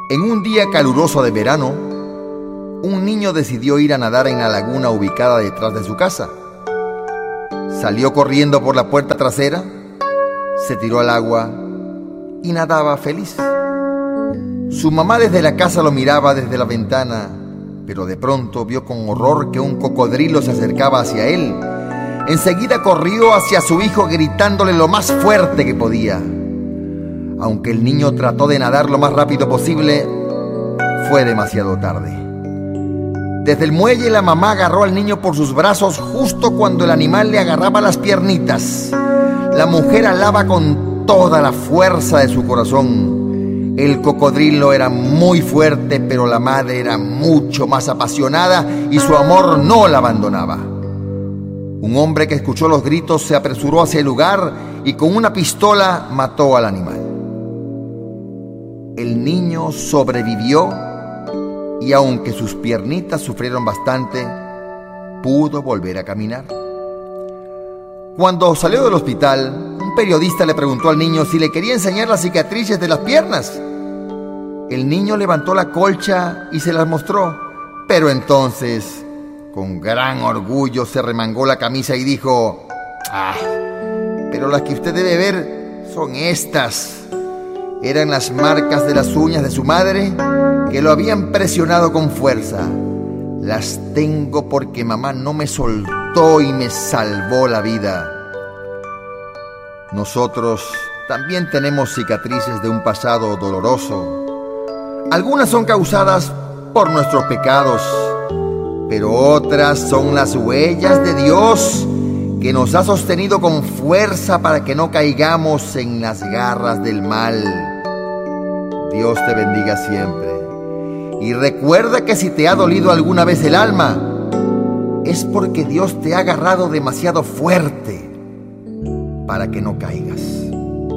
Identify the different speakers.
Speaker 1: En un día caluroso de verano, un niño decidió ir a nadar en la laguna ubicada detrás de su casa. Salió corriendo por la puerta trasera, se tiró al agua y nadaba feliz. Su mamá desde la casa lo miraba desde la ventana, pero de pronto vio con horror que un cocodrilo se acercaba hacia él. Enseguida corrió hacia su hijo gritándole lo más fuerte que podía. Aunque el niño trató de nadar lo más rápido posible, fue demasiado tarde. Desde el muelle la mamá agarró al niño por sus brazos justo cuando el animal le agarraba las piernitas. La mujer alaba con toda la fuerza de su corazón. El cocodrilo era muy fuerte, pero la madre era mucho más apasionada y su amor no la abandonaba. Un hombre que escuchó los gritos se apresuró hacia el lugar y con una pistola mató al animal. El niño sobrevivió y aunque sus piernitas sufrieron bastante, pudo volver a caminar. Cuando salió del hospital, un periodista le preguntó al niño si le quería enseñar las cicatrices de las piernas. El niño levantó la colcha y se las mostró, pero entonces, con gran orgullo, se remangó la camisa y dijo: «¡Ay! Pero las que usted debe ver son estas». Eran las marcas de las uñas de su madre que lo habían presionado con fuerza. Las tengo porque mamá no me soltó y me salvó la vida. Nosotros también tenemos cicatrices de un pasado doloroso. Algunas son causadas por nuestros pecados, pero otras son las huellas de Dios que nos ha sostenido con fuerza para que no caigamos en las garras del mal. Dios te bendiga siempre. Y recuerda que si te ha dolido alguna vez el alma, es porque Dios te ha agarrado demasiado fuerte para que no caigas.